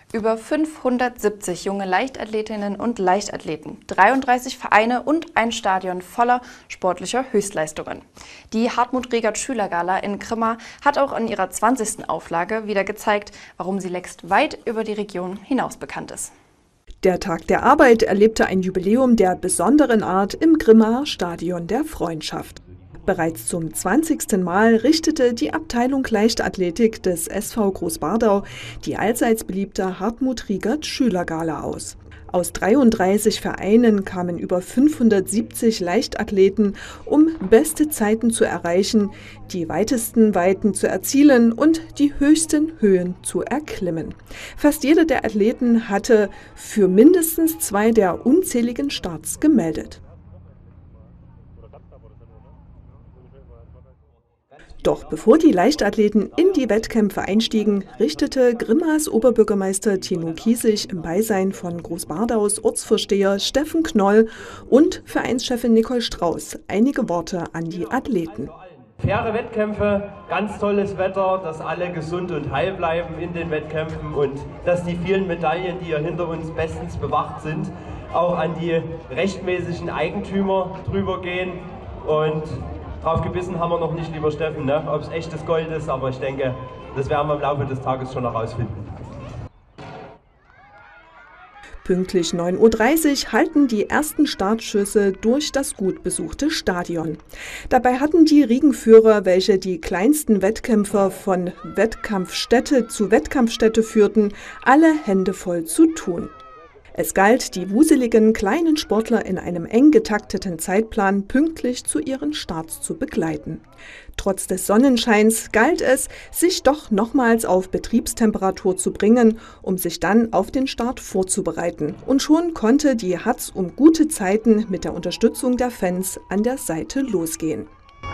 Über 570 junge Leichtathletinnen und Leichtathleten, 33 Vereine und ein Stadion voller sportlicher Höchstleistungen. Die Hartmut-Regert-Schülergala in Grimma hat auch in ihrer 20. Auflage wieder gezeigt, warum sie längst weit über die Region hinaus bekannt ist. Der Tag der Arbeit erlebte ein Jubiläum der besonderen Art im Grimmaer Stadion der Freundschaft. Bereits zum 20. Mal richtete die Abteilung Leichtathletik des SV Großbardau die allseits beliebte Hartmut-Regert-Schülergala aus. Aus 33 Vereinen kamen über 570 Leichtathleten, um beste Zeiten zu erreichen, die weitesten Weiten zu erzielen und die höchsten Höhen zu erklimmen. Fast jeder der Athleten hatte für mindestens 2 der unzähligen Starts gemeldet. Doch bevor die Leichtathleten in die Wettkämpfe einstiegen, richtete Grimmaers Oberbürgermeister Tino Kiesig im Beisein von Großbardaus Ortsvorsteher Steffen Knoll und Vereinschefin Nicole Strauß einige Worte an die Athleten. Faire Wettkämpfe, ganz tolles Wetter, dass alle gesund und heil bleiben in den Wettkämpfen und dass die vielen Medaillen, die hier hinter uns bestens bewacht sind, auch an die rechtmäßigen Eigentümer drüber gehen. Und drauf gebissen haben wir noch nicht, lieber Steffen, ne? Ob es echtes Gold ist, aber ich denke, das werden wir im Laufe des Tages schon herausfinden. Pünktlich 9:30 Uhr halten die ersten Startschüsse durch das gut besuchte Stadion. Dabei hatten die Riegenführer, welche die kleinsten Wettkämpfer von Wettkampfstätte zu Wettkampfstätte führten, alle Hände voll zu tun. Es galt, die wuseligen kleinen Sportler in einem eng getakteten Zeitplan pünktlich zu ihren Starts zu begleiten. Trotz des Sonnenscheins galt es, sich doch nochmals auf Betriebstemperatur zu bringen, um sich dann auf den Start vorzubereiten. Und schon konnte die Hatz um gute Zeiten mit der Unterstützung der Fans an der Seite losgehen.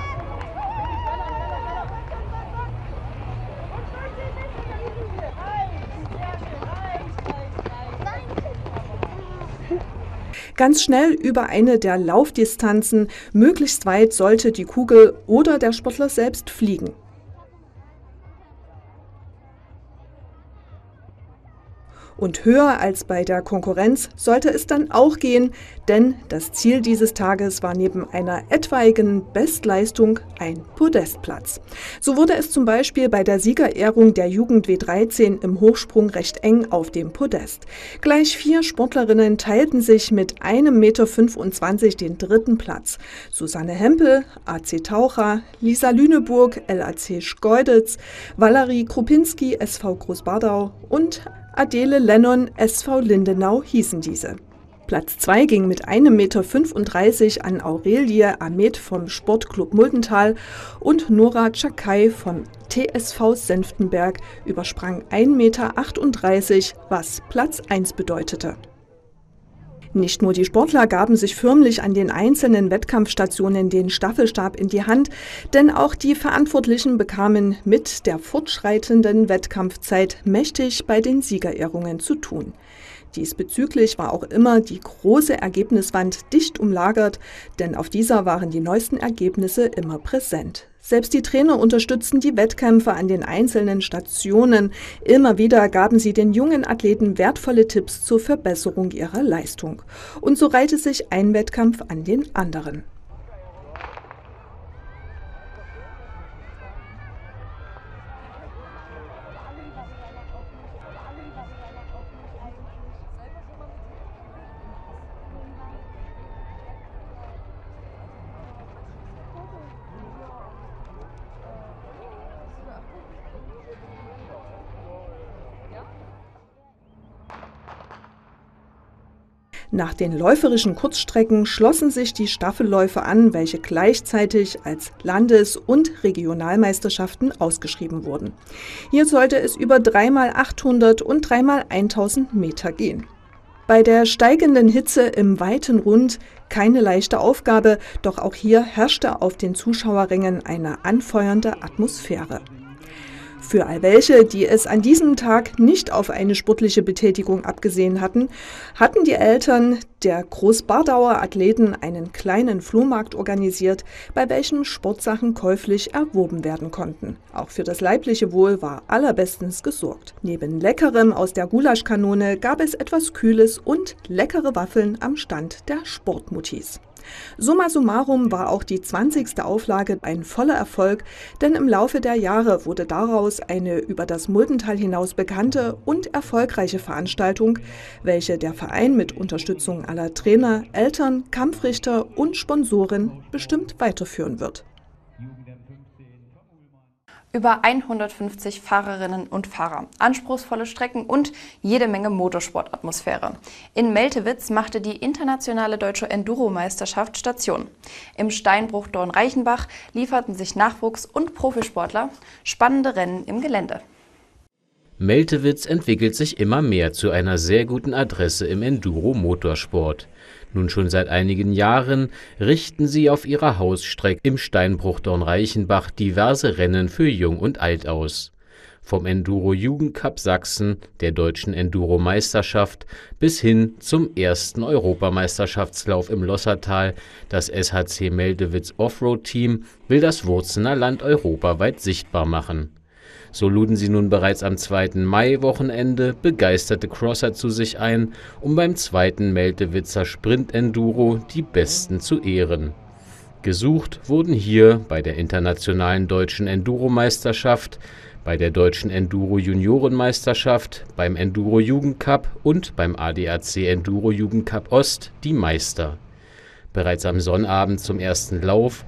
Ganz schnell über eine der Laufdistanzen, möglichst weit sollte die Kugel oder der Sportler selbst fliegen. Und höher als bei der Konkurrenz sollte es dann auch gehen, denn das Ziel dieses Tages war neben einer etwaigen Bestleistung ein Podestplatz. So wurde es zum Beispiel bei der Siegerehrung der Jugend W13 im Hochsprung recht eng auf dem Podest. Gleich 4 Sportlerinnen teilten sich mit 1,25 Meter den 3. Platz. Susanne Hempel, AC Taucher, Lisa Lüneburg, LAC Schkeuditz, Valerie Krupinski, SV Großbardau und Adele Lennon, SV Lindenau hießen diese. Platz 2 ging mit 1,35 Meter an Aurelie Ahmed vom Sportclub Muldental und Nora Chakai vom TSV Senftenberg übersprang 1,38 Meter, was Platz 1 bedeutete. Nicht nur die Sportler gaben sich förmlich an den einzelnen Wettkampfstationen den Staffelstab in die Hand, denn auch die Verantwortlichen bekamen mit der fortschreitenden Wettkampfzeit mächtig bei den Siegerehrungen zu tun. Diesbezüglich war auch immer die große Ergebniswand dicht umlagert, denn auf dieser waren die neuesten Ergebnisse immer präsent. Selbst die Trainer unterstützten die Wettkämpfe an den einzelnen Stationen. Immer wieder gaben sie den jungen Athleten wertvolle Tipps zur Verbesserung ihrer Leistung. Und so reihte sich ein Wettkampf an den anderen. Nach den läuferischen Kurzstrecken schlossen sich die Staffelläufe an, welche gleichzeitig als Landes- und Regionalmeisterschaften ausgeschrieben wurden. Hier sollte es über 3x800 und 3x1000 Meter gehen. Bei der steigenden Hitze im weiten Rund keine leichte Aufgabe, doch auch hier herrschte auf den Zuschauerrängen eine anfeuernde Atmosphäre. Für all welche, die es an diesem Tag nicht auf eine sportliche Betätigung abgesehen hatten, hatten die Eltern der Großbardauer Athleten einen kleinen Flohmarkt organisiert, bei welchem Sportsachen käuflich erworben werden konnten. Auch für das leibliche Wohl war allerbestens gesorgt. Neben Leckerem aus der Gulaschkanone gab es etwas Kühles und leckere Waffeln am Stand der Sportmutis. Summa summarum war auch die 20. Auflage ein voller Erfolg, denn im Laufe der Jahre wurde daraus eine über das Muldental hinaus bekannte und erfolgreiche Veranstaltung, welche der Verein mit Unterstützung aller Trainer, Eltern, Kampfrichter und Sponsoren bestimmt weiterführen wird. Über 150 Fahrerinnen und Fahrer, anspruchsvolle Strecken und jede Menge Motorsportatmosphäre. In Meltewitz machte die internationale deutsche Enduro-Meisterschaft Station. Im Steinbruch Dornreichenbach lieferten sich Nachwuchs- und Profisportler spannende Rennen im Gelände. Meltewitz entwickelt sich immer mehr zu einer sehr guten Adresse im Enduro-Motorsport. Nun schon seit einigen Jahren richten sie auf ihrer Hausstrecke im Steinbruch Dornreichenbach diverse Rennen für Jung und Alt aus. Vom Enduro-Jugendcup Sachsen, der deutschen Enduro-Meisterschaft, bis hin zum ersten Europameisterschaftslauf im Lossertal. Das SHC Meldewitz Offroad-Team will das Wurzener Land europaweit sichtbar machen. So luden sie nun bereits am 2. Mai-Wochenende begeisterte Crosser zu sich ein, um beim 2. Meltewitzer Sprint-Enduro die Besten zu ehren. Gesucht wurden hier bei der internationalen deutschen Enduro-Meisterschaft, bei der deutschen Enduro-Juniorenmeisterschaft, beim Enduro-Jugendcup und beim ADAC Enduro-Jugendcup Ost die Meister. Bereits am Sonnabend zum ersten Lauf